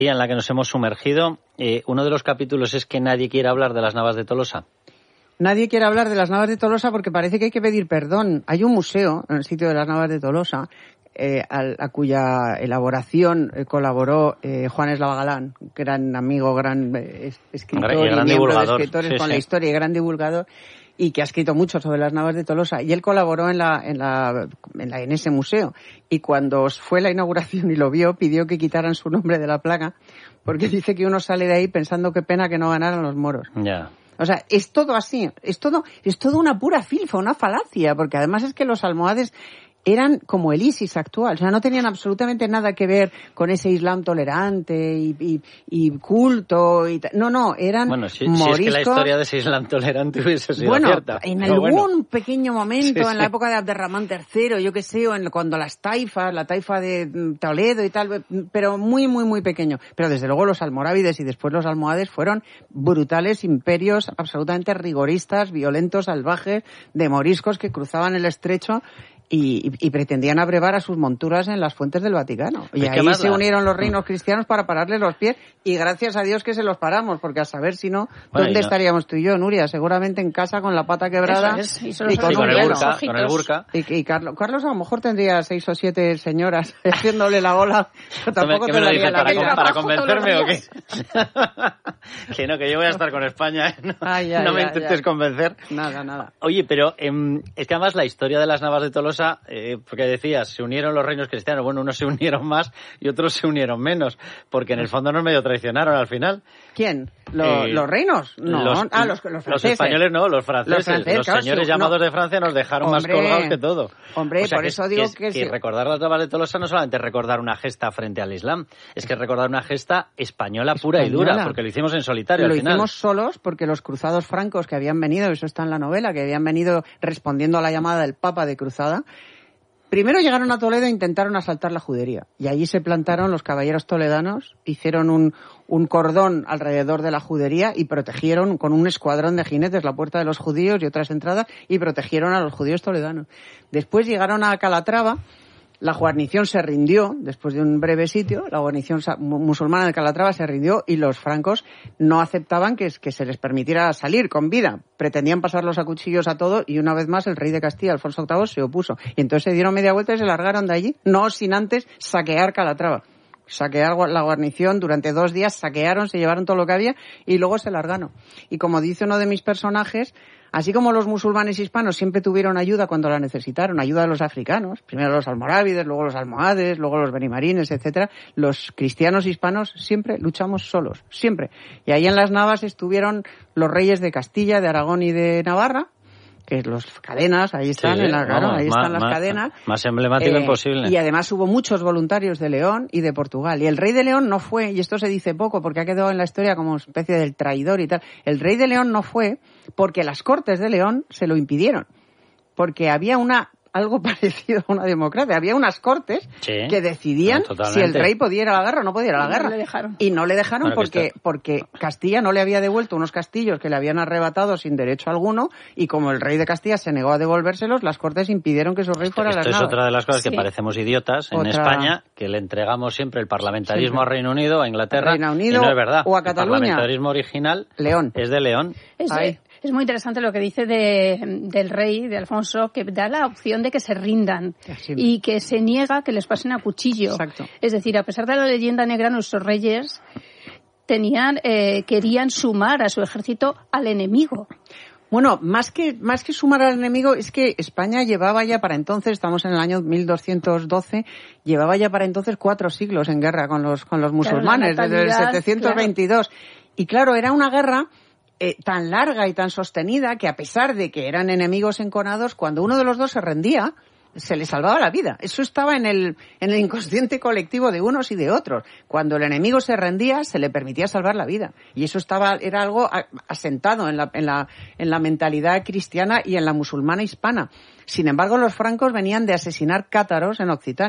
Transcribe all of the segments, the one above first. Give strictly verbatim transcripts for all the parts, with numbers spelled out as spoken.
en la que nos hemos sumergido. Eh, uno de los capítulos es que nadie quiere hablar de las Navas de Tolosa. Nadie quiere hablar de las Navas de Tolosa porque parece que hay que pedir perdón. Hay un museo en el sitio de las Navas de Tolosa eh, a, a cuya elaboración eh, colaboró eh, Juan Eslava Galán, gran amigo, gran eh, escritor y, gran y miembro de escritores sí, con sí. la historia y gran divulgador, y que ha escrito mucho sobre las Navas de Tolosa, y él colaboró en la en la en, la, en ese museo, y cuando fue la inauguración y lo vio, pidió que quitaran su nombre de la placa, porque dice que uno sale de ahí pensando qué pena que no ganaran los moros. Ya. Yeah. O sea, es todo así, es todo, es todo una pura filfa, una falacia, porque además es que los almohades eran como el ISIS actual, o sea, no tenían absolutamente nada que ver con ese Islam tolerante y, y, y culto, y no, no, eran bueno, si, moriscos. Si es que la historia de ese Islam tolerante hubiese sido bueno, cierta. En Pero algún bueno. pequeño momento, sí, en la sí. época de Abderramán tercero, yo qué sé, o en, cuando las taifas, la taifa de Toledo y tal, pero muy, muy, muy pequeño. Pero desde luego los almorávides y después los almohades fueron brutales imperios absolutamente rigoristas, violentos, salvajes, de moriscos que cruzaban el estrecho Y, y, y pretendían abrevar a sus monturas en las fuentes del Vaticano. Y ahí se unieron los reinos cristianos para pararles los pies, y gracias a Dios que se los paramos, porque a saber si no, bueno, ¿dónde no. estaríamos tú y yo, Nuria? Seguramente en casa con la pata quebrada. Es, y, y con, sí, con, el burka, con el burka. Y, y Carlos, Carlos a lo mejor tendría seis o siete señoras haciéndole la bola. Pero tampoco ¿Qué te me lo dices? la ¿Para, vida. ¿Para convencerme o qué? Que no, que yo voy a estar con España. ¿eh? No, ay, ay, no me ay, intentes ay. convencer. Nada, nada. Oye, pero eh, es que además la historia de las Navas de Tolosa, eh, porque decías, se unieron los reinos cristianos. Bueno, unos se unieron más y otros se unieron menos, porque en el fondo nos medio traicionaron al final. ¿Quién? ¿Lo, eh, ¿Los reinos? No, los, ah, los, los franceses. Los españoles no, los franceses. Los, franceses, los claro, señores sí, llamados no. de Francia nos dejaron hombre, más colgados que todo. Hombre, o sea, por que eso es, digo que, que... Es, que sí. recordar las Navas de Tolosa no solamente es recordar una gesta frente al Islam, es que es recordar una gesta española pura española. y dura, porque lo hicimos en solitario Lo al final. hicimos solos porque los cruzados francos que habían venido, eso está en la novela, que habían venido respondiendo a la llamada del Papa de cruzada, primero llegaron a Toledo e intentaron asaltar la judería. Y allí se plantaron los caballeros toledanos, hicieron un, un cordón alrededor de la judería y protegieron con un escuadrón de jinetes la puerta de los judíos y otras entradas, y protegieron a los judíos toledanos. Después llegaron a Calatrava. La guarnición se rindió, después de un breve sitio, la guarnición musulmana de Calatrava se rindió y los francos no aceptaban que, que se les permitiera salir con vida. Pretendían pasarlos a cuchillos a todo, y una vez más el rey de Castilla, Alfonso octavo, se opuso. Y entonces se dieron media vuelta y se largaron de allí, no sin antes saquear Calatrava. Saquear la guarnición, durante dos días saquearon, se llevaron todo lo que había y luego se largaron. Y como dice uno de mis personajes, así como los musulmanes hispanos siempre tuvieron ayuda cuando la necesitaron, ayuda de los africanos, primero los almorávides, luego los almohades, luego los benimarines, etcétera, los cristianos hispanos siempre luchamos solos, siempre. Y ahí en las Navas estuvieron los reyes de Castilla, de Aragón y de Navarra, que los cadenas, ahí están, sí, en la, claro, vamos, ahí más, están las más, cadenas. Más emblemático eh, imposible. Y además hubo muchos voluntarios de León y de Portugal. Y el rey de León no fue, y esto se dice poco porque ha quedado en la historia como especie del traidor y tal. El rey de León no fue porque las Cortes de León se lo impidieron. Porque había una... algo parecido a una democracia. Había unas cortes sí, que decidían no, si el rey podía ir a la guerra o no podía ir a la y guerra. No le dejaron. Y no le dejaron bueno, porque, está... porque Castilla no le había devuelto unos castillos que le habían arrebatado sin derecho alguno, y como el rey de Castilla se negó a devolvérselos, las cortes impidieron que su rey fuera a las Esto Navas. es otra de las cosas sí. que parecemos idiotas en otra... España, que le entregamos siempre el parlamentarismo sí, a Reino Unido, a Inglaterra, Reino Unido, y no es verdad. O a Cataluña. El parlamentarismo original León. es de León. Es de... Es muy interesante lo que dice de, del rey, de Alfonso, que da la opción de que se rindan sí. y que se niega que les pasen a cuchillo. Exacto. Es decir, a pesar de la leyenda negra, nuestros reyes tenían, eh, querían sumar a su ejército al enemigo. Bueno, más que, más que sumar al enemigo, es que España llevaba ya para entonces, estamos en el año mil doscientos doce, llevaba ya para entonces cuatro siglos en guerra con los, con los musulmanes, claro, desde el setecientos veintidós. Claro. Y claro, era una guerra Eh, tan larga y tan sostenida que, a pesar de que eran enemigos enconados, cuando uno de los dos se rendía, se le salvaba la vida. Eso estaba en el, en el inconsciente colectivo de unos y de otros. Cuando el enemigo se rendía, se le permitía salvar la vida. Y eso estaba, era algo asentado en la, en la, en la mentalidad cristiana y en la musulmana hispana. Sin embargo, los francos venían de asesinar cátaros en Occitania.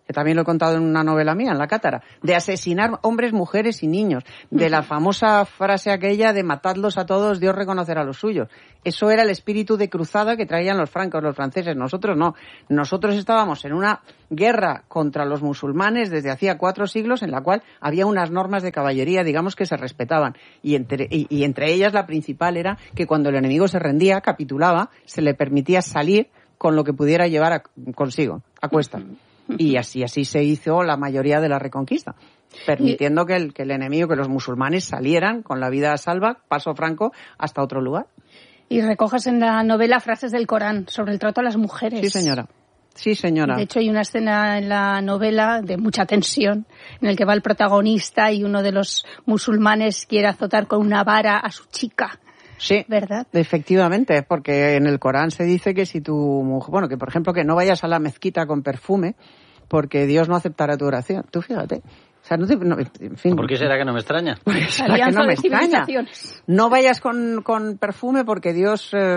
que también lo he contado en una novela mía, en La Cátara, de asesinar hombres, mujeres y niños, de la famosa frase aquella de matadlos a todos, Dios reconocerá a los suyos. Eso era el espíritu de cruzada que traían los francos, los franceses. Nosotros no. Nosotros estábamos en una guerra contra los musulmanes desde hacía cuatro siglos en la cual había unas normas de caballería, digamos, que se respetaban. Y entre, y, y entre ellas la principal era que cuando el enemigo se rendía, capitulaba, se le permitía salir con lo que pudiera llevar a, consigo, a cuesta. Y así así se hizo la mayoría de la reconquista, permitiendo que el, que el enemigo, que los musulmanes salieran con la vida a salva, paso franco, hasta otro lugar. Y recoges en la novela frases del Corán sobre el trato a las mujeres. Sí, señora. Sí, señora. De hecho, hay una escena en la novela de mucha tensión en el que va el protagonista y uno de los musulmanes quiere azotar con una vara a su chica. Sí, ¿verdad? Efectivamente, porque en el Corán se dice que si tu mujer, bueno, que por ejemplo que no vayas a la mezquita con perfume porque Dios no aceptará tu oración. Tú fíjate. O sea, no te, no, en fin. ¿Por qué será que no me extraña? Será que no me extraña. No vayas con, con perfume porque Dios eh,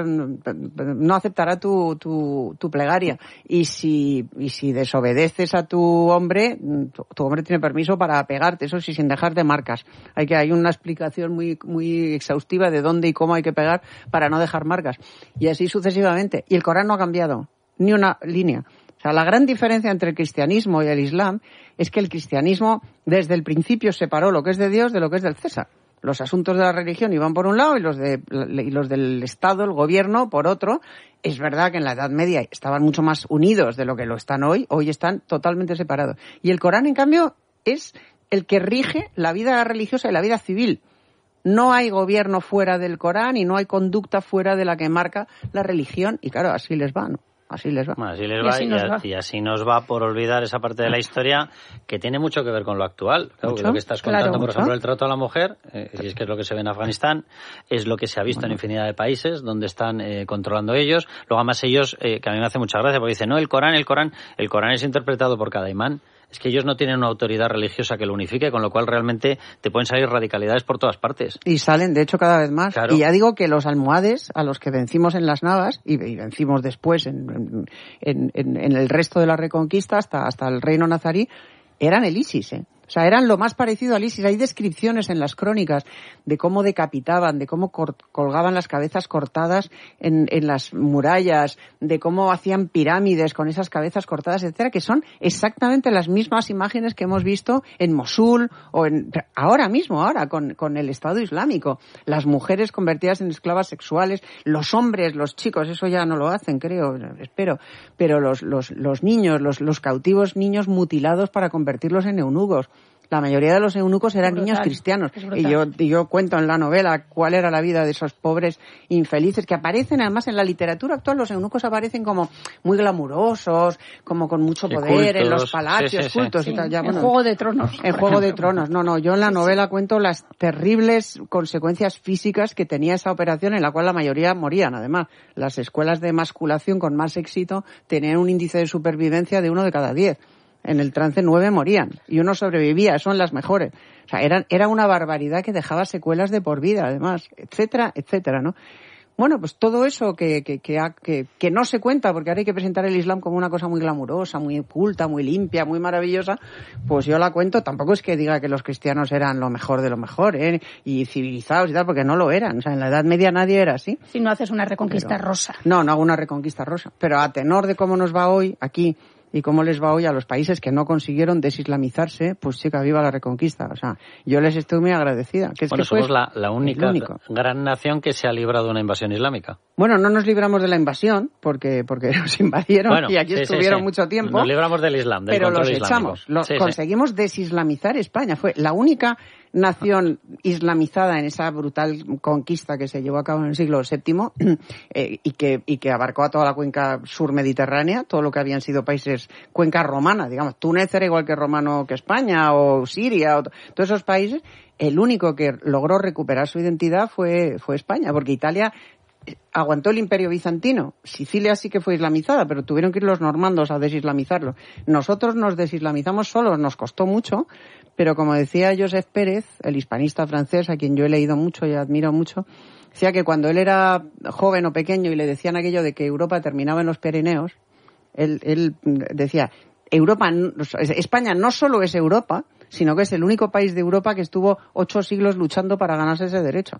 no aceptará tu, tu, tu plegaria. Y si, y si desobedeces a tu hombre, tu, tu hombre tiene permiso para pegarte, eso sí, sin dejarte marcas. Hay que, hay una explicación muy, muy exhaustiva de dónde y cómo hay que pegar para no dejar marcas. Y así sucesivamente. Y el Corán no ha cambiado ni una línea. O sea, la gran diferencia entre el cristianismo y el islam es que el cristianismo desde el principio separó lo que es de Dios de lo que es del César. Los asuntos de la religión iban por un lado y los de y los del Estado, el gobierno, por otro. Es verdad que en la Edad Media estaban mucho más unidos de lo que lo están hoy. Hoy están totalmente separados. Y el Corán, en cambio, es el que rige la vida religiosa y la vida civil. No hay gobierno fuera del Corán y no hay conducta fuera de la que marca la religión. Y claro, así les va, ¿no? Así les va. Bueno, así les va y, así y, a, va y así nos va por olvidar esa parte de la historia que tiene mucho que ver con lo actual. Claro, lo que estás contando, claro, por ejemplo, el trato a la mujer, eh, y es que es lo que se ve en Afganistán, es lo que se ha visto bueno. en infinidad de países donde están eh, controlando ellos. Luego, además, ellos, eh, que a mí me hace mucha gracia, porque dicen, no, el Corán, el Corán, el Corán es interpretado por cada imán. Es que ellos no tienen una autoridad religiosa que lo unifique, con lo cual realmente te pueden salir radicalidades por todas partes. Y salen, de hecho, cada vez más. Claro. Y ya digo que los almohades, a los que vencimos en las Navas, y, y vencimos después en, en, en, en el resto de la Reconquista, hasta, hasta el reino nazarí, eran el ISIS, ¿eh? O sea, eran lo más parecido al ISIS. Hay descripciones en las crónicas de cómo decapitaban, de cómo cor- colgaban las cabezas cortadas en, en las murallas, de cómo hacían pirámides con esas cabezas cortadas, etcétera, que son exactamente las mismas imágenes que hemos visto en Mosul o en ahora mismo, ahora, con, con el Estado Islámico. Las mujeres convertidas en esclavas sexuales, los hombres, los chicos, eso ya no lo hacen, creo, espero, pero los, los, los niños, los, los cautivos niños mutilados para convertirlos en eunucos. La mayoría de los eunucos eran brutal, niños cristianos. Y yo, y yo cuento en la novela cuál era la vida de esos pobres infelices que aparecen, además, en la literatura actual. Los eunucos aparecen como muy glamurosos, como con mucho poder, cultos, en los palacios, sí, sí, cultos sí. y tal. Ya, en bueno, Juego de Tronos. En Juego de Tronos. No, no, yo en la novela cuento las terribles consecuencias físicas que tenía esa operación, en la cual la mayoría morían. Además, las escuelas de emasculación con más éxito tenían un índice de supervivencia de uno de cada diez. En el trance nueve morían y uno sobrevivía, son las mejores. O sea, eran, era una barbaridad que dejaba secuelas de por vida, además, etcétera, etcétera, ¿no? Bueno, pues todo eso que, que, que, ha, que, que no se cuenta, porque ahora hay que presentar el Islam como una cosa muy glamurosa, muy oculta, muy limpia, muy maravillosa, pues yo la cuento. Tampoco es que diga que los cristianos eran lo mejor de lo mejor, ¿eh? Y civilizados y tal, porque no lo eran. O sea, en la Edad Media nadie era así. Si no haces una reconquista Pero, rosa. No, no hago una reconquista rosa. Pero a tenor de cómo nos va hoy aquí, y cómo les va hoy a los países que no consiguieron desislamizarse, pues chica, viva la Reconquista. O sea, yo les estoy muy agradecida. Que es bueno, que somos fue la, la única gran nación que se ha librado de una invasión islámica. Bueno, no nos libramos de la invasión, porque porque nos invadieron bueno, y aquí sí, estuvieron sí, sí. mucho tiempo. Nos libramos del Islam, del pero control los islámico. echamos. Los, sí, conseguimos sí. desislamizar España. Fue la única nación islamizada en esa brutal conquista que se llevó a cabo en el siglo séptimo eh, y que y que abarcó a toda la cuenca surmediterránea, todo lo que habían sido países, cuenca romana, digamos. Túnez era igual que romano que España, o Siria, o todos esos países. El único que logró recuperar su identidad fue fue España, porque Italia aguantó el Imperio Bizantino. Sicilia sí que fue islamizada, pero tuvieron que ir los normandos a desislamizarlo. Nosotros nos desislamizamos solos, nos costó mucho, pero como decía Josep Pérez, el hispanista francés, a quien yo he leído mucho y admiro mucho, decía que cuando él era joven o pequeño y le decían aquello de que Europa terminaba en los Pirineos, él, él decía, Europa, España no solo es Europa, sino que es el único país de Europa que estuvo ocho siglos luchando para ganarse ese derecho.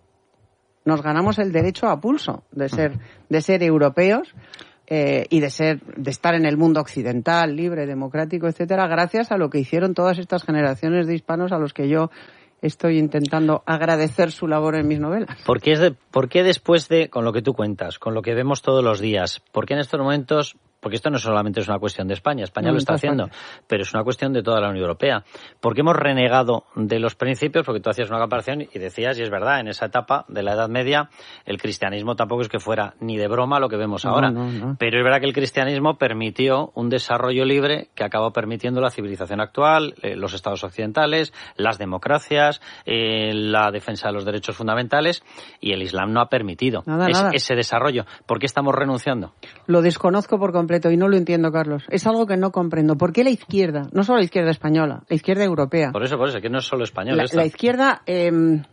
Nos ganamos el derecho a pulso de ser, de ser europeos eh, y de ser, de estar en el mundo occidental, libre, democrático, etcétera, gracias a lo que hicieron todas estas generaciones de hispanos a los que yo estoy intentando agradecer su labor en mis novelas. ¿Por qué, es de, ¿Por qué después de, con lo que tú cuentas, con lo que vemos todos los días, por qué en estos momentos, porque esto no solamente es una cuestión de España, España no, lo está haciendo, España. Pero es una cuestión de toda la Unión Europea, por qué hemos renegado de los principios? Porque tú hacías una comparación y decías, y es verdad, en esa etapa de la Edad Media, el cristianismo tampoco es que fuera ni de broma lo que vemos no, ahora, no, no. Pero es verdad que el cristianismo permitió un desarrollo libre que acabó permitiendo la civilización actual, eh, los estados occidentales, las democracias, eh, la defensa de los derechos fundamentales, y el Islam no ha permitido nada, es, nada. ese desarrollo. ¿Por qué estamos renunciando? Lo desconozco por completo y no lo entiendo, Carlos. Es algo que no comprendo. ¿Por qué la izquierda, no solo la izquierda española, la izquierda europea? Por eso, por eso, que no es solo española. La, la izquierda eh,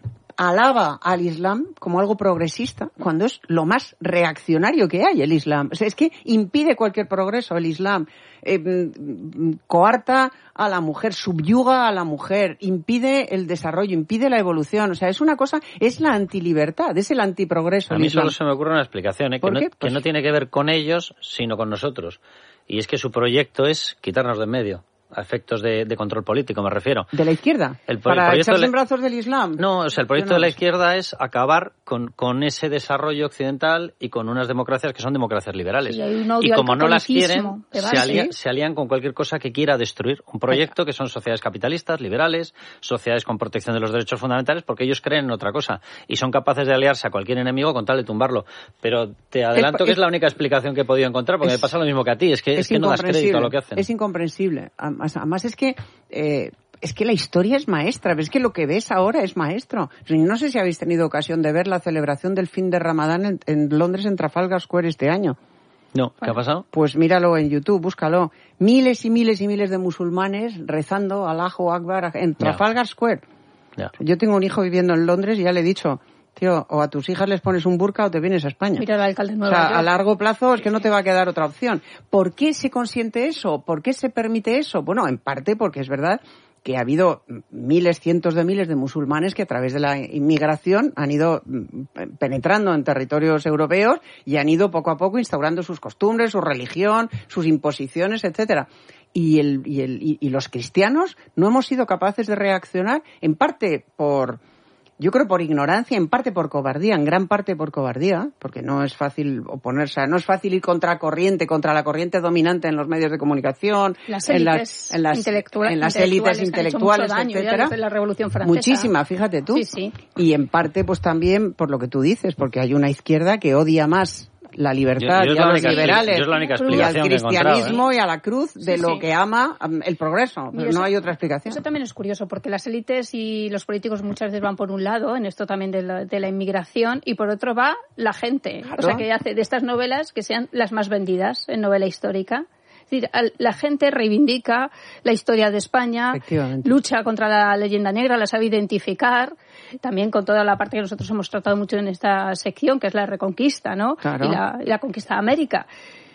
alaba al Islam como algo progresista cuando es lo más reaccionario que hay el Islam. O sea, es que impide cualquier progreso el Islam. Eh, coarta a la mujer, subyuga a la mujer, impide el desarrollo, impide la evolución. O sea, es una cosa, es la antilibertad, es el antiprogreso. A mí solo se me ocurre una explicación, ¿eh? que, no, pues... que no tiene que ver con ellos, sino con nosotros. Y es que su proyecto es quitarnos de en medio. A efectos de, de control político, me refiero. ¿De la izquierda? El, ¿Para el echarse de, en brazos del Islam? No, o sea, el proyecto no de la izquierda es acabar con, con ese desarrollo occidental y con unas democracias que son democracias liberales. Sí, y, y como no las quieren, se, alía, ¿sí? se alían con cualquier cosa que quiera destruir un proyecto que son sociedades capitalistas, liberales, sociedades con protección de los derechos fundamentales, porque ellos creen en otra cosa y son capaces de aliarse a cualquier enemigo con tal de tumbarlo. Pero te adelanto es, que es la única explicación que he podido encontrar, porque es, me pasa lo mismo que a ti, es que, es es que no das crédito a lo que hacen. Es incomprensible. Además, además es que Eh, es que la historia es maestra, es que lo que ves ahora es maestro. No sé si habéis tenido ocasión de ver la celebración del fin de Ramadán en, en Londres, en Trafalgar Square este año. No, ¿qué ha pasado? Pues míralo en YouTube, búscalo. Miles y miles y miles de musulmanes rezando Allahu Akbar en Trafalgar Square. Ya. Yo tengo un hijo viviendo en Londres y ya le he dicho, tío, o a tus hijas les pones un burka o te vienes a España. Mira al alcalde nuevo. O sea, a largo plazo es que no te va a quedar otra opción. ¿Por qué se consiente eso? ¿Por qué se permite eso? Bueno, en parte porque es verdad que ha habido miles, cientos de miles de musulmanes que a través de la inmigración han ido penetrando en territorios europeos y han ido poco a poco instaurando sus costumbres, su religión, sus imposiciones, etcétera. Y, el, y, el, y, y los cristianos no hemos sido capaces de reaccionar, en parte por... Yo creo por ignorancia, en parte por cobardía, en gran parte por cobardía, porque no es fácil oponerse, no es fácil ir contra corriente, contra la corriente dominante en los medios de comunicación, las en las, en las, intelectual, en las élites intelectuales, daño, etcétera. La Revolución Francesa. Muchísima, fíjate tú. Sí, sí. Y en parte, pues también por lo que tú dices, porque hay una izquierda que odia más la libertad yo, yo y a los única, liberales yo la y al cristianismo ¿eh? y a la cruz de sí, lo sí. que ama el progreso. Mira, no eso, hay otra explicación. Eso también es curioso, porque las élites y los políticos muchas veces van por un lado, en esto también de la, de la inmigración, y por otro va la gente. Claro. O sea, que hace de estas novelas que sean las más vendidas en novela histórica. Es decir, la gente reivindica la historia de España, lucha contra la leyenda negra, la sabe identificar, también con toda la parte que nosotros hemos tratado mucho en esta sección, que es la reconquista, ¿no? Claro. Y, la, y la conquista de América.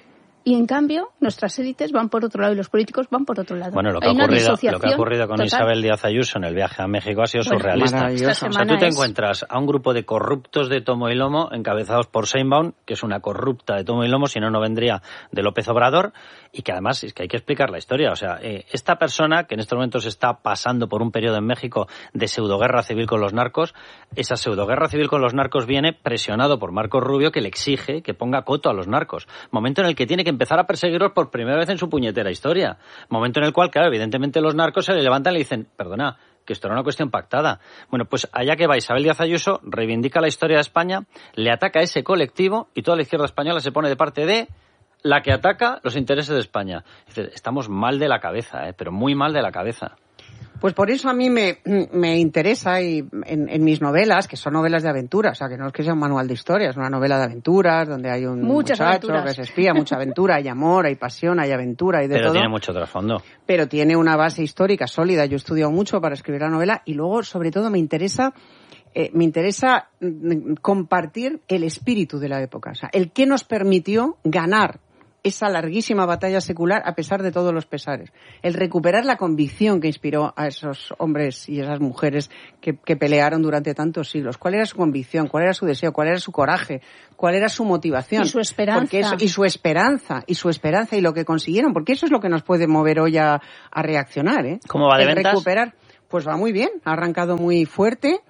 Y en cambio, nuestras élites van por otro lado y los políticos van por otro lado. Bueno, lo que, ha ocurrido, lo que ha ocurrido con total. Isabel Díaz Ayuso en el viaje a México ha sido bueno, surrealista. O sea, tú te es... encuentras a un grupo de corruptos de tomo y lomo encabezados por Sheinbaum, que es una corrupta de tomo y lomo, si no, no vendría de López Obrador, y que además es que hay que explicar la historia. O sea, eh, esta persona que en estos momentos está pasando por un periodo en México de pseudoguerra civil con los narcos, esa pseudoguerra civil con los narcos viene presionado por Marco Rubio, que le exige que ponga coto a los narcos. Momento en el que tiene que empezar a perseguirlos por primera vez en su puñetera historia. Momento en el cual, claro, evidentemente los narcos se le levantan y le dicen, perdona, que esto era una cuestión pactada. Bueno, pues allá que va Isabel Díaz Ayuso, reivindica la historia de España, le ataca a ese colectivo y toda la izquierda española se pone de parte de la que ataca los intereses de España. Es decir, estamos mal de la cabeza, ¿eh? Pero muy mal de la cabeza. Pues por eso a mí me, me interesa y en, en mis novelas, que son novelas de aventuras, o sea, que no es que sea un manual de historia, es una novela de aventuras, donde hay un Muchas muchacho aventuras. que se espía, mucha aventura, hay amor, hay pasión, hay aventura, hay de Pero todo. Pero tiene mucho trasfondo. Pero tiene una base histórica sólida. Yo he estudiado mucho para escribir la novela y luego, sobre todo, me interesa... Eh, me interesa mm, compartir el espíritu de la época, o sea, el que nos permitió ganar esa larguísima batalla secular a pesar de todos los pesares. El recuperar la convicción que inspiró a esos hombres y esas mujeres que, que pelearon durante tantos siglos. ¿Cuál era su convicción? ¿Cuál era su deseo? ¿Cuál era su coraje? ¿Cuál era su motivación? Y su esperanza. Porque eso, y su esperanza, y su esperanza, y lo que consiguieron, porque eso es lo que nos puede mover hoy a, a reaccionar, ¿eh? ¿Cómo va de El ventas? Recuperar, pues va muy bien, ha arrancado muy fuerte.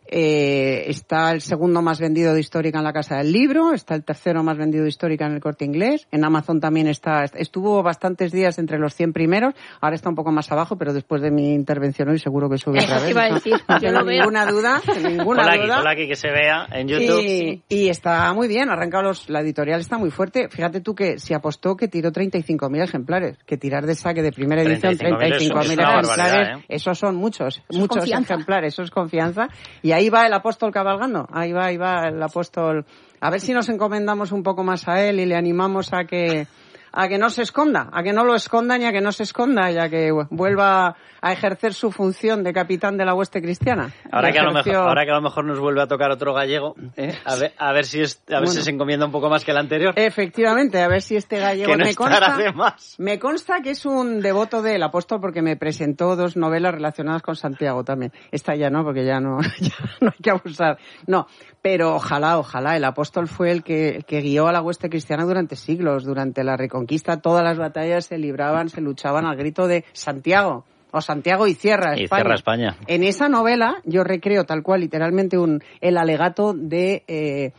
Eh, está el segundo más vendido de Histórica en la Casa del Libro, está el tercero más vendido de Histórica en el Corte Inglés, en Amazon también está, estuvo bastantes días entre los cien primeros, ahora está un poco más abajo, pero después de mi intervención hoy seguro que sube otra vez. Iba a decir, no yo tengo lo veo. ninguna duda, ninguna Hola duda. aquí, hola aquí, que se vea en YouTube. Y, y está muy bien, ha arrancado los, la editorial está muy fuerte. Fíjate tú que se apostó que tiró treinta y cinco mil ejemplares, que tirar de saque de primera edición treinta y cinco mil ejemplares, ¿eh? Esos son muchos, eso muchos confianza. ejemplares, eso es confianza. Y ahí va el apóstol cabalgando, ahí va, ahí va el apóstol. A ver si nos encomendamos un poco más a él y le animamos a que a que no se esconda, a que no lo escondan y a que no se esconda y a que vuelva a ejercer su función de capitán de la hueste cristiana. Ahora que, a lo Ejerció... mejor, ahora que a lo mejor nos vuelve a tocar otro gallego, ¿eh? a, ver, a ver si es, a ver Bueno. si se encomienda un poco más que el anterior. Efectivamente, a ver si este gallego Que no me estará consta, de más. me consta que es un devoto del apóstol porque me presentó dos novelas relacionadas con Santiago también. Esta ya no, porque ya no, ya no hay que abusar. No, pero ojalá, ojalá, el apóstol fue el que, el que guió a la hueste cristiana durante siglos, durante la Reconquista, todas las batallas se libraban, se luchaban al grito de Santiago. O Santiago y cierra España. Y cierra España. En esa novela yo recreo tal cual, literalmente, un el alegato de eh,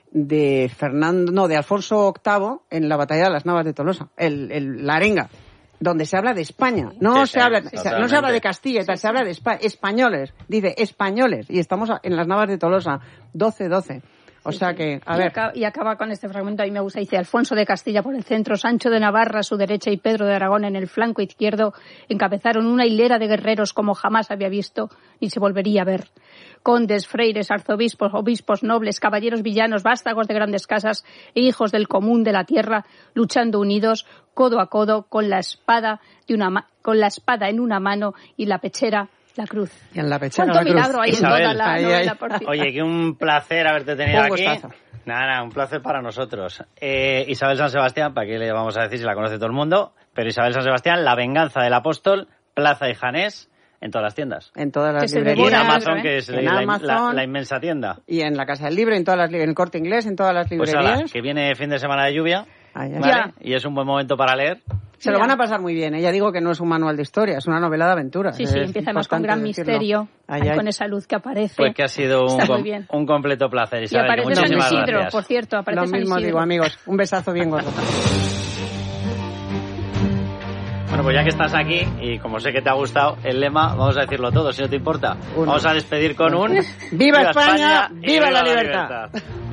de Fernando, no, de Alfonso octavo en la batalla de las Navas de Tolosa, el, el, la arenga, donde se habla de España. No Sí, se sí, habla, sí, se, no se habla de Castilla y tal, se habla de Espa- españoles. Dice españoles. Y estamos en las Navas de Tolosa, doce doce. O Sí, sea sí. que, a y ver. Acaba, y acaba con este fragmento, a mí me gusta, dice Alfonso de Castilla por el centro, Sancho de Navarra a su derecha y Pedro de Aragón en el flanco izquierdo encabezaron una hilera de guerreros como jamás había visto ni se volvería a ver. Condes, freires, arzobispos, obispos, nobles, caballeros villanos, vástagos de grandes casas e hijos del común de la tierra, luchando unidos, codo a codo, con la espada de una ma- con la espada en una mano y la pechera la cruz. Y en la pechera ¿Cuánto la cruz. milagro hay en Isabel, toda la ahí, novela? ahí. Por cierto? Oye, que un placer haberte tenido Un aquí. gustazo. Nada, nada, un placer para nosotros. Eh, Isabel San Sebastián, ¿para qué le vamos a decir si la conoce todo el mundo? Pero Isabel San Sebastián, La venganza del apóstol, Plaza y Janés, en todas las tiendas. En todas las Que se Y en librerías. devora, Amazon, ¿eh? que es En la, Amazon. la- la inmensa tienda. Y en la Casa del Libro, en todas las li- en el Corte Inglés, en todas las Pues librerías. ala, que viene fin de semana de lluvia, Ay, ay, ¿vale? ay. Y es un buen momento para leer. Se lo Ya. van a pasar muy bien, ¿eh? Ya digo que no es un manual de historia, es una novela de aventuras. Sí, sí, Es empieza además con importante gran decirlo. misterio, Ay, ahí ay. con esa luz que aparece. Pues que ha sido un, Está muy com- bien. un completo placer, Y Isabel. que aparece San muchísimas Isidro, gracias. por cierto, aparece Lo San mismo Isidro. digo, amigos. Un besazo bien gordo. Bueno, pues ya que estás aquí, y como sé que te ha gustado el lema, vamos a decirlo todo, si no te importa. Uno. Vamos a despedir con un... ¡Viva España! y ¡Viva la libertad!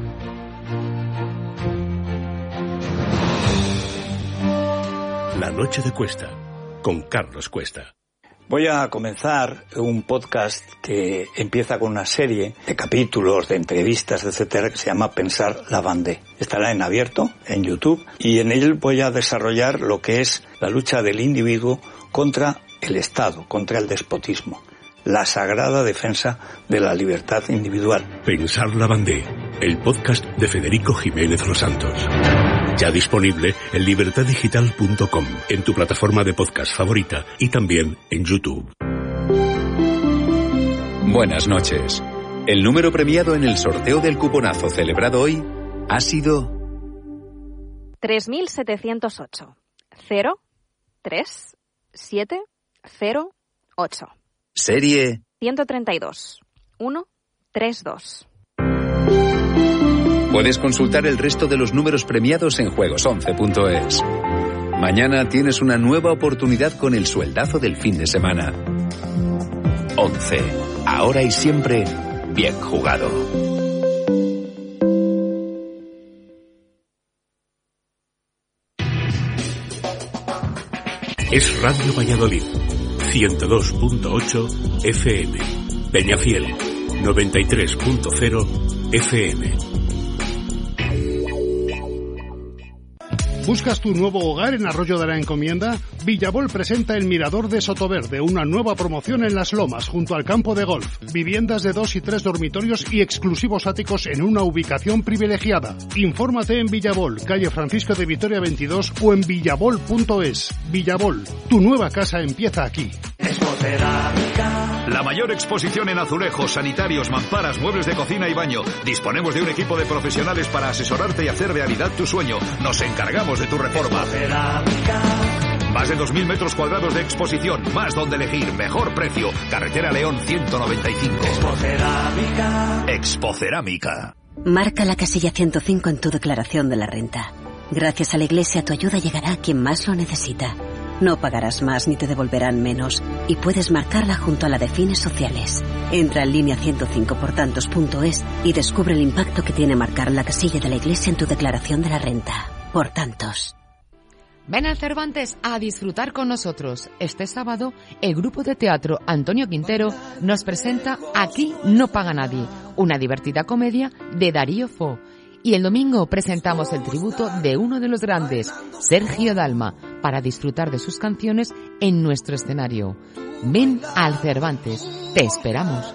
La noche de Cuesta, con Carlos Cuesta. Voy a comenzar un podcast que empieza con una serie de capítulos, de entrevistas, etcétera, que se llama Pensar la Vendée. Estará en abierto, en YouTube, y en él voy a desarrollar lo que es la lucha del individuo contra el Estado, contra el despotismo, la sagrada defensa de la libertad individual. Pensar la Vendée, el podcast de Federico Jiménez Los Santos. Ya disponible en libertad digital punto com, en tu plataforma de podcast favorita y también en YouTube. Buenas noches. El número premiado en el sorteo del cuponazo celebrado hoy ha sido tres mil setecientos ocho. cero, tres, siete, cero, ocho. serie ciento treinta y dos. uno, tres, dos. Puedes consultar el resto de los números premiados en juegos once punto es. Mañana tienes una nueva oportunidad con el sueldazo del fin de semana. once. Ahora y siempre, bien jugado. Es Radio Valladolid, ciento dos punto ocho F M. Peñafiel, noventa y tres punto cero F M. ¿Buscas tu nuevo hogar en Arroyo de la Encomienda? Villabol presenta el Mirador de Sotoverde, una nueva promoción en Las Lomas, junto al campo de golf. Viviendas de dos y tres dormitorios y exclusivos áticos en una ubicación privilegiada. Infórmate en Villabol, calle Francisco de Vitoria veintidós o en villabol punto es. Villabol, tu nueva casa empieza aquí. La mayor exposición en azulejos, sanitarios, mamparas, muebles de cocina y baño. Disponemos de un equipo de profesionales para asesorarte y hacer realidad tu sueño. Nos encargamos de tu reforma. Más de dos mil metros cuadrados de exposición, más donde elegir, mejor precio. Carretera León ciento noventa y cinco. Expocerámica. Expocerámica. Marca la casilla ciento cinco en tu declaración de la renta. Gracias a la Iglesia tu ayuda llegará a quien más lo necesita. No pagarás más ni te devolverán menos. Y puedes marcarla junto a la de fines sociales. Entra en línea ciento cinco por tantos punto es y descubre el impacto que tiene marcar la casilla de la Iglesia en tu declaración de la renta. Por tantos. Ven al Cervantes a disfrutar con nosotros. Este sábado, el grupo de teatro Antonio Quintero nos presenta Aquí no paga nadie, una divertida comedia de Darío Fo. Y el domingo presentamos el tributo de uno de los grandes, Sergio Dalma, para disfrutar de sus canciones en nuestro escenario. Ven al Cervantes, te esperamos.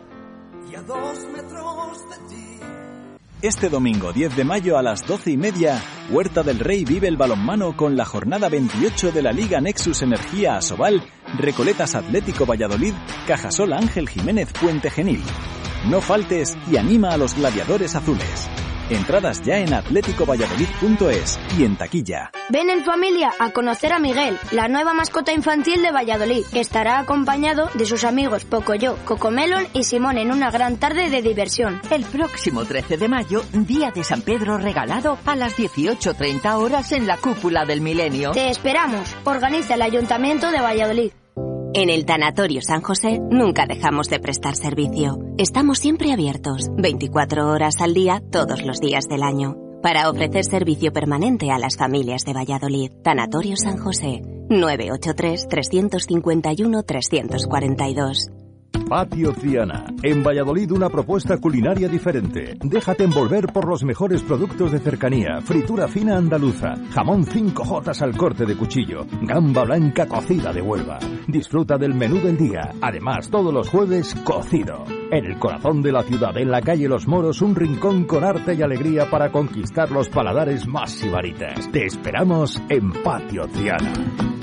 Este domingo diez de mayo a las doce y media, Huerta del Rey vive el balonmano con la jornada veintiocho de la Liga Nexus Energía Asobal, Recoletas Atlético Valladolid, Cajasol Ángel Jiménez Puente Genil. No faltes y anima a los gladiadores azules. Entradas ya en atlético valladolid punto es y en taquilla. Ven en familia a conocer a Miguel, la nueva mascota infantil de Valladolid. Estará acompañado de sus amigos Pocoyo, Cocomelon y Simón en una gran tarde de diversión. El próximo trece de mayo, día de San Pedro regalado a las dieciocho treinta horas en la Cúpula del Milenio. Te esperamos. Organiza el Ayuntamiento de Valladolid. En el Tanatorio San José nunca dejamos de prestar servicio. Estamos siempre abiertos, veinticuatro horas al día, todos los días del año, para ofrecer servicio permanente a las familias de Valladolid. Tanatorio San José, nueve ocho tres, tres cinco uno, tres cuatro dos. Patio Triana. En Valladolid una propuesta culinaria diferente. Déjate envolver por los mejores productos de cercanía. Fritura fina andaluza. Jamón cinco jotas al corte de cuchillo. Gamba blanca cocida de Huelva. Disfruta del menú del día. Además, todos los jueves, cocido. En el corazón de la ciudad, en la calle Los Moros, un rincón con arte y alegría para conquistar los paladares más sibaritas. Te esperamos en Patio Triana.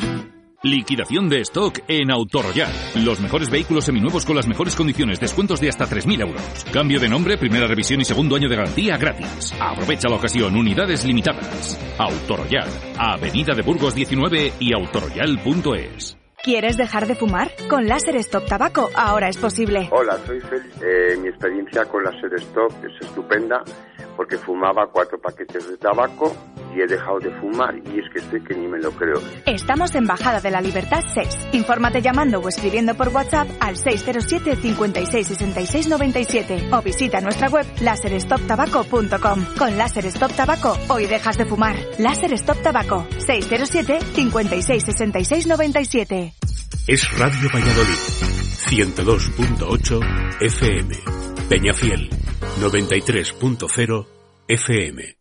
Liquidación de stock en Autoroyal. Los mejores vehículos seminuevos con las mejores condiciones. Descuentos de hasta tres mil euros. Cambio de nombre, primera revisión y segundo año de garantía gratis. Aprovecha la ocasión. Unidades limitadas. Autoroyal. Avenida de Burgos diecinueve y autoroyal punto es. ¿Quieres dejar de fumar? Con Láser Stop Tabaco ahora es posible. Hola, soy Félix. Eh, mi experiencia con Láser Stop es estupenda porque fumaba cuatro paquetes de tabaco y he dejado de fumar y es que estoy que ni me lo creo. Estamos en Bajada de la Libertad seis. Infórmate llamando o escribiendo por WhatsApp al seis cero siete, cincuenta y seis, sesenta y seis, noventa y siete o visita nuestra web láser stop tabaco punto com. Con Láser Stop Tabaco hoy dejas de fumar. Láser Stop Tabaco seis cero siete, cincuenta y seis, sesenta y seis, noventa y siete. Es Radio Valladolid, ciento dos punto ocho F M. Peñafiel, noventa y tres punto cero F M.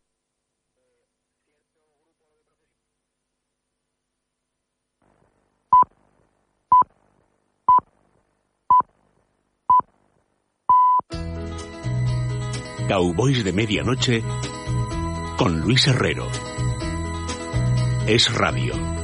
Cowboys de Medianoche con Luis Herrero. Es Radio.